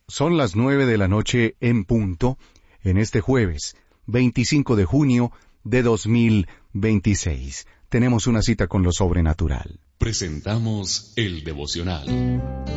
Son las 9 p.m. en punto, en este jueves, 25 de junio de 2026. Tenemos una cita con lo sobrenatural. Presentamos el devocional.